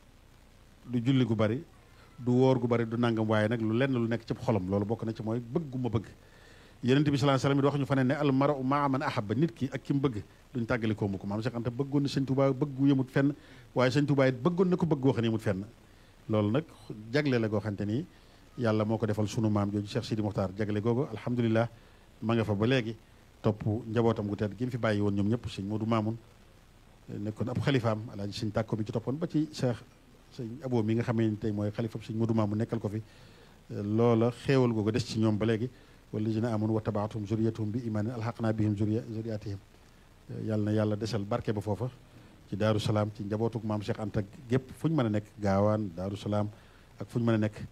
du julli gu bari du woor gu bari du nangam waaye nag lu lenn lu nekk ci xolam loolu bokk na ci mooy bëgg gu ma bëgg yonent bi sallallahu alayhi wa sallam it wax ñu fa ne al mar'u ma'a man ahabba nit ki ak ki mu bëgg duñ tàggali koo mu ko maam Cheikh Anta bëggoon na sëñ Tuubaa bëggu yemut fenn waaye sëñ Tuubaa it bëggoon na ko bëgg goo xam ne yemut fenn loolu nag jagle la goo xamante ni yàlla moo ko defal sunu maam jooju Cheikh Sidi Mokhtar jagle googu alhamdulilah ma nga fa ba léegi topp njabootam gu tedd gi mu fi bàyyi woon ñoom ñëpp sëñ Modou Mamoun nekkoon ab xalifaam alaaji sëñ tàkko bi ci toppoon ba ci Cheikh sëñ Abo mi nga xamee ni tey mooy xalifam sëñ Modou Mamoun nekkal ko fi loola xéewal googu des ci ñoom ba léegi wallazina amanu wa tabaatuhum zuriyatuhum bi imaanin alhaqna bihim zuriyatihim yàlla na yàlla desal barke ba foofa ci Daaru Salaam ci njabootuk maam Cheikh Anta gépp fu ñu mën a nekk gaawaan Daaru Salaam ak fu ñu mën a nekk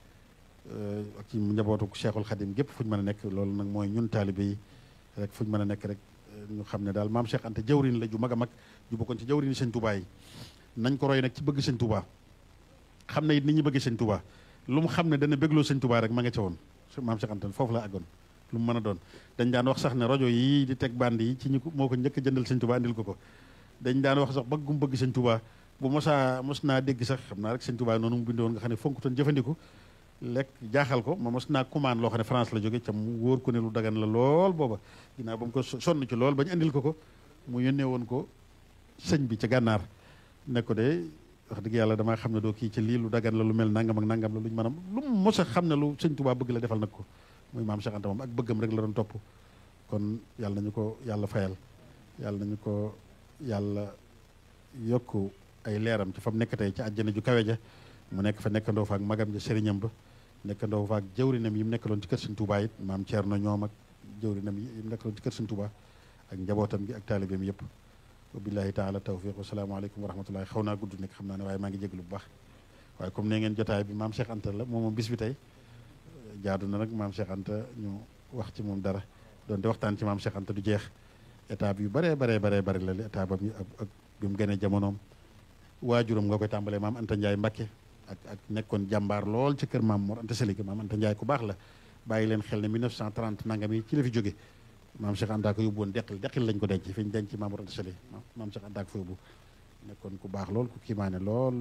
ak ci njabootuk Cheikhul Khadim gépp fu ñu mën a nekk loolu nag mooy ñun taalibe yi rek fu ñu mën a nekk rek ñu xam ne daal maam Cheikh Anta jawrin la ju mag a mag ju bokkoon ci jawrin sëñ Touba yi nañ ko roy nag ci bëgg sëñ Touba xam ne it nit ñi bëgg sëñ Touba lu mu xam ne dana bégloo sëñ Touba rek ma nga ca woon maam Cheikh Anta foofu la àggoon lu mu mën a doon dañ daan wax sax ne rajo yi di teg band yi ci ñu moo ko njëkk a jëndal sëñ Touba andil ko dañ daan wax sax bëggum bëgg sëñ Touba bu mos naa dégg sax xam naa rek sëñ Touba noonu mu bindoon nga xam ne fonkutoon jëfandiku lekk jaaxal ko ma mos naa commande loo xam ne France la jóge ca mu wóor ko ne lu dagan la lool booba ginnaaw ba mu ko sonn ci lool bañ andil ko mu yónnee woon ko sëñ bi ca gànnaar ne ko de wax dëgg yàlla damaa xam ne doo kii ci lii lu dagan la lu mel nangam ak nangam la luñ mën a lu mu mos a xam ne lu sëñ Touba bëgg la defal nag ko muy maam Cheikh Anta moom ak bëggam rek la doon topp kon yàlla nañu ko yàlla fayal yàlla nañu ko yàlla yokk ay leeram ci fa mu nekk tey ci àjjana ju kawe ja mu nekk fa nekkandoo fa ak magam ja sëriñam ba nekkandoo fa ak jëwrinam yi mu nekkaloon ci kër Sëñ Tuubaa it maam Thierno ñoom ak jëwrinam yi mu nekkaloon ci kër Sëñ Tuubaa ak njabootam gi ak taalibeem yëpp wa billahi taala tawfiq wa salaamaaleykum wa rahmatullahi xaw naa gudd nekk xam naa ne waaye maa ngi jéglu bu baax waaye comme ne ngeen jotaay bi maam Cheikh Anta la moom bis bi tey jaadu na nag maam Cheikh Anta ñu wax ci moom dara doonte waxtaan ci maam Cheikh Anta du jeex étape yu baree bari la li étape am ak bi mu gënee jamonoom waajuram nga koy tàmbalee maam Anta Ndiaye Mbakke ak nekkoon jàmbaar lool ci kër maam Mor Anta Sali maam Anta Ndiaye ku baax la bàyyi leen xel ne 1930 nangam yi ci la fi jóge maam Cheikh Anta ko yóbbu woon deqil lañ ko denc fi ñu denc maam Mor Anta Sali maam Cheikh Anta ko fa yóbbu nekkoon ku baax lool ku kiimaane lool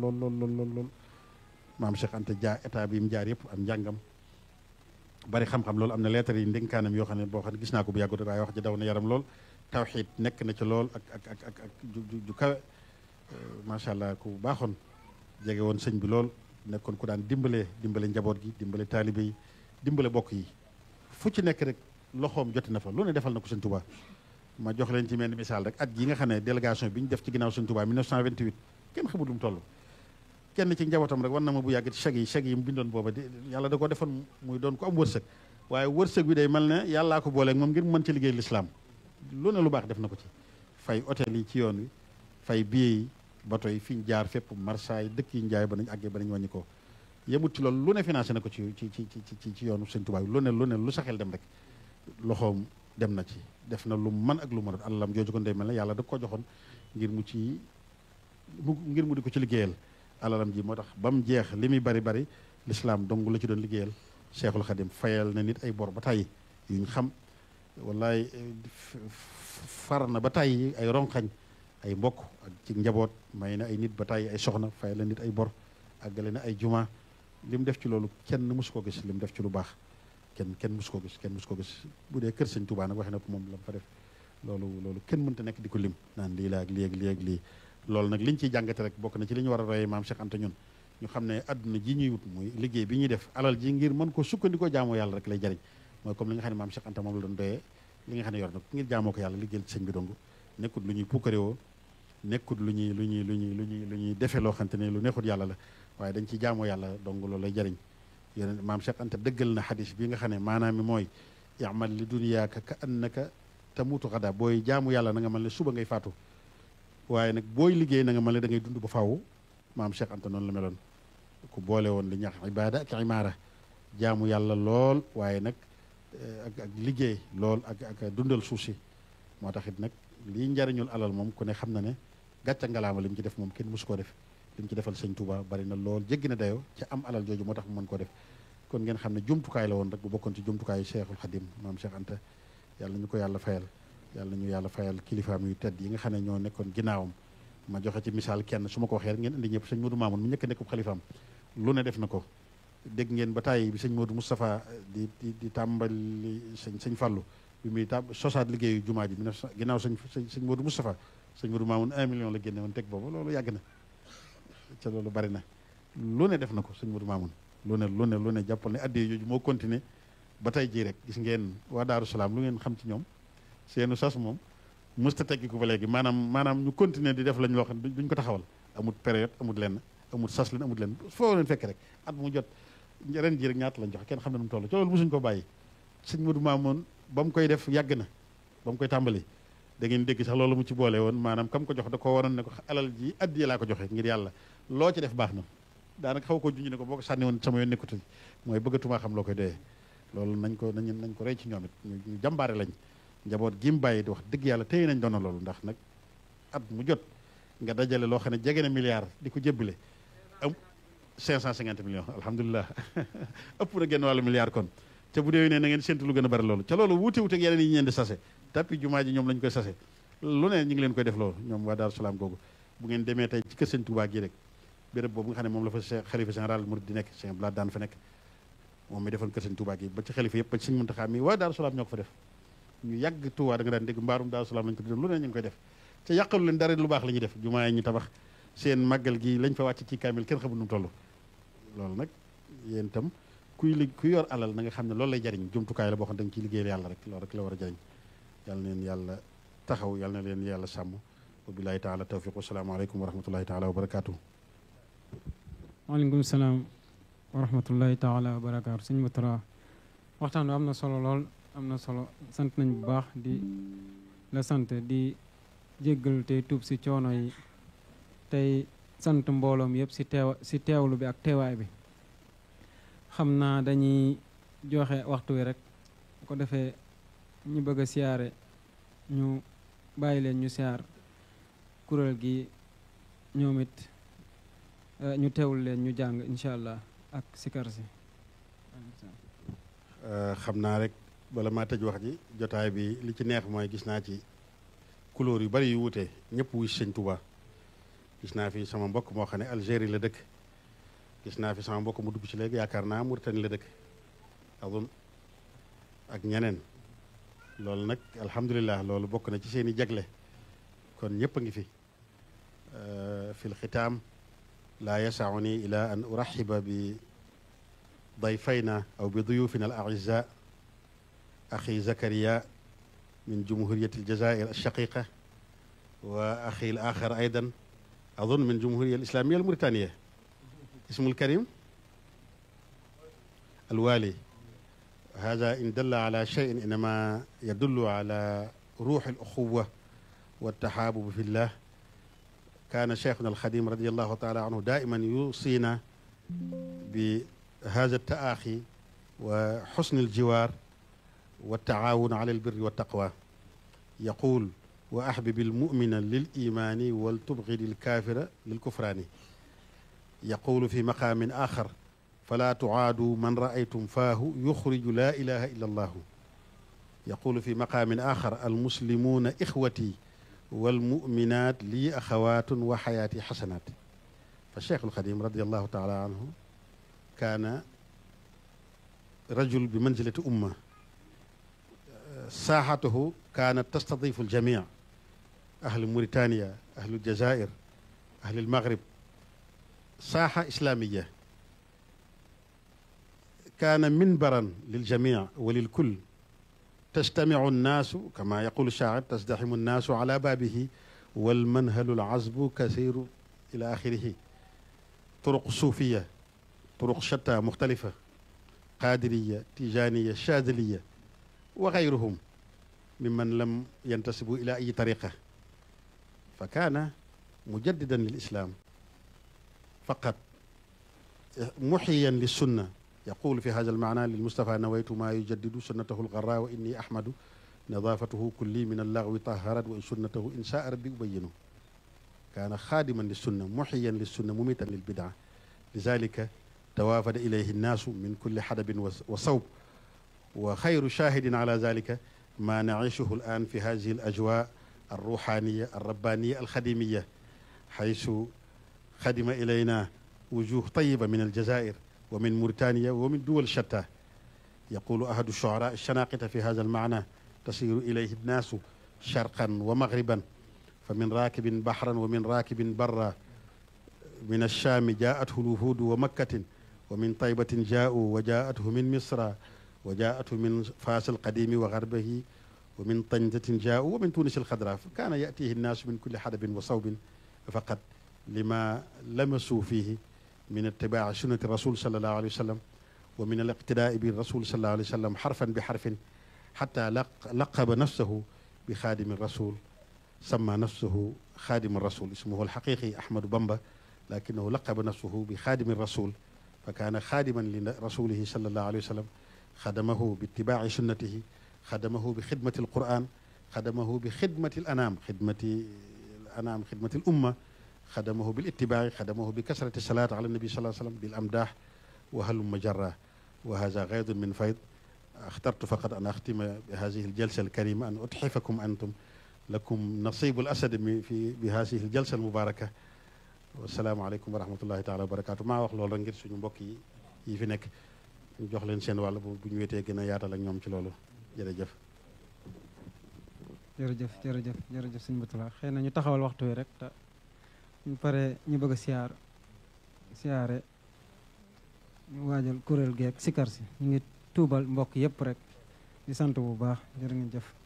maam Cheikh Anta jaar étape yi mu jaar yëpp am njàngam bari xam-xam loolu am na lettre yi ndénkaanam yoo xam ne boo xam ne gis naa ko bu yàggut waaye wax ji daw na yaram lool tawxiid nekk na ci lool ak ju kawe macha allah ku baaxoon jege woon sëñ bi lool nekkoon ku daan dimbale njaboot gi dimbale taalibe yi dimbale bokk yi fu ci nekk rek loxoom joti na fa lu ne defal na ko sëñ Touba ma jox leen ci mel ni misaal rek at yi nga xam ne délégation bi ñu def ci ginnaaw sëñ Touba 1928 kenn xamul lu mu toll kenn ci njabootam rek war na ma bu yàgg ci chèque yi mu bindoon booba yàlla da ko defoon muy doon ko am wërsëg waaye wërsëg bi day mel ne yàllaa ko booleeg moom ngir mën ci liggéey lislaam lu ne lu baax def na ko ci fay hôtel yi ci yoon wi fay billet yi bato yi fi ñu jaar fépp Marseille dëkk yi njaay ba nañ àggee ba nañ wàññi ko yemut ci loolu lu ne financé na ko ci yoonu Sëñ Tuubaa lu ne lu sa xel dem rek loxoom dem na ci def na lu mën ak lu mënut alalam jooju ko day mel ne yàlla da ko joxoon ngir mu di ko ci liggéeyal alalam ji moo tax ba mu jeex li muy bari lislaam dong la ci doon liggéeyal Cheikhul Khadim fayal na nit ay bor ba tàyyi yuñ xam wallaay far na ba tàyyi ay ronxañ ay mbokk ak ci njaboot may na ay nit ba tàyyi ay soxna fayal na nit ay bor àggale na ay juma li mu def ci loolu kenn mësu ko gis li mu def ci lu baax kenn mësu ko gis bu dee kër Sëñ Tuubaa nag waxe na ko moom la mu fa def loolu kenn mënta nekk di ko lim naan lii la ak lii loolu nag liñ ciy jàngate rek bokk na ci li ñu war a royee maam Cheikh Anta ñun ñu xam ne adduna ji ñuy wut muy liggéey bi ñuy def alal ji ngir mën ko sukkandikoo jaamoo yàlla rek lay jariñ mooy comme li nga xam ne maam Cheikh Anta moom la doon doyee li nga xam ne yor na ngir jaamoo ko yàlla liggéeyal ci sëñ bi dong nekkut lu ñuy pukkarewoo nekkut lu ñuy defee loo xamante ne lu neexut yàlla la waaye dañ ci jaamoo yàlla dong loolu lay jariñ yéen maam Cheikh Anta dëggal na xadis bi nga xam ne maanaam mi mooy yamal li dunyaaka ka annaka tamutu xada booy jaamu yàlla na nga mel ne suba ngay faatu waaye nag booy liggéey na nga mel ne da ngay dund ba faaw maam Cheikh Anta noonu la meloon ku boole woon li ñax ibaada ak imaara jaamu yàlla lool waaye nag ak liggéey lool ak dundal suuf si moo tax it nag lii njariñul alal moom ku ne xam na ne gàcca ngalaama li mu ci def moom kenn mosu koo def li mu ci defal sëñ Touba bari na lool jéggi na dayoo ci am alal jooju moo tax mu mën koo def kon ngeen xam ne jumtukaay la woon rek bu bokkoon ci jumtukaayu Cheikhul Khadim maam Cheikh Anta yàlla nañu ko yàlla fayal yàlla nañu yàlla fayal kilifaam yu tedd yi nga xam ne ñoo nekkoon ginnaawam ma joxe ci misaal kenn su ma ko waxee rek ngeen indi ñëpp sëñ Modou Mamoun mu njëkk a nekk xalifaam lu ne def na ko dégg ngeen ba tàyyi bi sëñ Modou Moustapha di tàmbali sëñ Fallou bi muy sosaat liggéeyu jumaa ji ginnaaw sëñ Modou Moustapha sëñ Modou Mamoun 1 million la génne woon teg boobu loolu yàgg na ca loolu bari na lu ne def na ko sëñ Modou Mamoun lu ne jàppal ne addiya jooju moo continué ba tey jii rek gis ngeen waa Daaru Salaam lu ngeen xam ci ñoom seenu sas moom mësta teggi ko ba léegi maanaam ñu continuer di def lañ loo xam ne duñ ko taxawal amul période amul lenn amul sas leen amul lenn foo leen fekk rek at mu jot ren jii rek ñaata lañ joxe kenn xam ne nu mu toll ci loolu mosuñ ko bàyyi sëñ Modou Mamoun ba mu koy def yàgg na ba mu koy tàmbali da ngeen dégg sax loolu mu ci boole woon maanaam kam ko jox da ko waroon ne ko alal ji addiya laa ko joxe ngir yàlla loo ci def baax na daanaka xaw ko junj ne ko boo ko sànni woon sama yoon nekkutu mooy bëggatumaa xam loo koy doyee loolu nañ ko rey ci ñoom it ñu jàmbaare lañ njaboot gi mu bàyyi di wax dëgg yàlla téye nañ doona loolu ndax nag at mu jot nga dajale loo xam ne jege na milliard di ko jébbale am 550 millions alhamdulilah ëpp na genn wàllu milliard kon te bu dee ne na ngeen séntu lu gën a bari loolu ca loolu wuute wuute ak yeneen yi ñeen di sase tapi jumaa ji ñoom lañ koy sase lu ne ñu ngi leen koy def loolu ñoom waa Daaru Salaam googu bu ngeen demee tey ci kër sëñ Touba gi rek béréb boobu nga xam ne moom la fa xalifa général murid di nekk Cheikh Blad daan fa nekk moom mi defoon kër sëñ Touba gi ba ci xalifa yëpp ba ci sëñ Muntaxa mi waa Daaru Salaam ñoo ko fa def ñu yàgg Touba da nga daan dégg mbaarum Daaru Salaam lañ ko tuddoon lu ne ñu ngi koy def te yàqalu leen dara lu baax la ñuy def jumaa yi ñu tabax seen màggal gi lañ fa wàcc ci kaamil kenn xamul nu mu toll loolu nag yéen itam kuy yor alal na nga xam ne loolu lay jariñ jumtukaay la boo xam ne da nga ciy liggéeyal yàlla rek loolu rek la war a jariñ yàlla na leen yàlla taxaw yàlla na leen yàlla sàmm wa billaahi taala tawfiq wa salaamu aleykum wa rahmatullahi taala wa barakaatu. waaleykum salaam wa rahmatullahi taala wa barakaatu sëñ Moutara waxtaan bi am na solo lool am na solo sant nañ bu baax di la sant di jéggal tey tuub si coono yi tey sant mbooloom yëpp si teewlu bi ak teewaay bi xam naa dañuy joxe waxtu wi rek bu ko defee ñu bëgg a siyaare ñu bàyyi leen ñu siyaar kuréel gi ñoom it ñu teewul leen ñu jàng incha allah ak sikar si xam naa rek bala maa tëj wax ji jotaay bi li ci neex mooy gis naa ci couleur yu bari yu wuute ñëpp wuy sëñ Touba gis naa fi sama mbokk moo xam ne Algérie la dëkk gis naa fi sama mbokk mu dugg ci léegi yaakaar naa Mauritanie la dëkk azun ak ñeneen loolu nag alhamdulilah loolu bokk na ci seen i jagle kon ñëpp a ngi fi fi lxitaam laa yasauni ila an uraxiba bi dayfayna aw bi duyufina al aizza axi Zakaria min jumhuriyati aljazair alshaqiqa wa axi al axar aydan أظن من الجمهورية الإسلامية الموريتانية اسمه الكريم الوالي هذا إن دل على شيء إنما يدل على روح الأخوة والتحابب في الله كان شيخنا الخديم رضي الله تعالى عنه دائما يوصينا بهذا التآخي وحسن الجوار والتعاون على البر والتقوى يقول وأحبب المؤمن للإيمان ولتبغض الكافر للكفران يقول في مقام آخر فلا تعادوا من رأيتم فاه يخرج لا إله إلا الله يقول في مقام آخر المسلمون إخوتي والمؤمنات لي أخوات وحياتي حسنات فالشيخ الخديم رضي الله تعالى عنه كان رجل بمنزلة أمة ساحته كانت تستضيف الجميع أهل موريتانيا أهل الجزائر أهل المغرب ساحة إسلامية كان منبرا للجميع وللكل تجتمع الناس كما يقول الشاعر تزدحم الناس على بابه والمنهل العذب كثير إلى آخره طرق صوفية طرق شتى مختلفة قادرية تيجانية شاذلية وغيرهم ممن لم ينتسبوا إلى أي طريقة فكان مجددا للإسلام فقط محيا للسنة يقول في هذا المعنى للمصطفى نويت ما يجدد سنته الغراء وإني أحمد نظافته كلي من اللغو طهرت وإن سنته إن شاء ربي أبينه kaana xaadiman lissunna muxiyan lissunna mumitan lilbidaa lidalika tawaafada ilayhi nnaasu min kulli xadabin wa sawb wa xayru shahidin ala dalika ma naishuhu alan fi hadihi alajwa alruxaniya alrabbaniya alxadimiya xaysu xadima ilayna wujuh tayiba min aljazair wa min mauritania wa min duwal shatta yaqulu ahadu shuara alshanaqita fi hada almaana tasiru ilayhi nnaasu sharqan wa maghriban fa min raakibin bahran wa min raakibin barra min alchaami jaathu lwuhudu wa makkatin wa min taybatin jaau wa jaathu min misra wa jaathu min faas alqadimi wa garbihi wa min tanjatin jaau wa min tunis alxadra fa kaana yatihi nnaasu min kulli xadabin wa sawbin faqat lima lamasuu fihi min itibaaci sunnati rasul sallallahu alayhi wa sallam wa min aliqtidaai bi rasul sallallahu alayhi wa sallam xarfan bi xarfin xata laqaba nafsahu bi xaadimi rasul sama nafsahu xaadimi rasul ismuhu alxaqiqi ahmadu bamba lakinahu laqaba nafsahu bi xaadimi rasul fa kaana xaadiman li rasulihi sallallahu alayhi wa sallam xadamahu bi itibaaci sunnatihi xadamahu bi xidmati alquran xadamahu bi xidmati alanam xidmati alumma xadamahu bil itibaaci xadamahu bi kasrati salaat ala nabi sallallahu alayhi wa sallam bil amdaax wa halumma jarra wa hada gaydun min fayd اخترت فقط أن أختم بهذه الجلسة الكريمة أن أتحفكم أنتم لكم نصيب الأسد بهذه الجلسة المباركة والسلام عليكم ورحمة الله تعالى وبركاته maa wax loolu rek ngir suñu mbokk yi fi nekk ñu jox leen seen wàll bu ñu wetee gën a yaatal ak ñoom ci loolu jërëjëf. jërëjëf sëñ Batula xëy na ñu taxawal waxtu wi rek te ñu pare ñu bëgg a siyaare ñu waajal kuréel geek sikar si ñu ngi tuubal mbokk yëpp rek di sant bu baax jërë ngeen jëf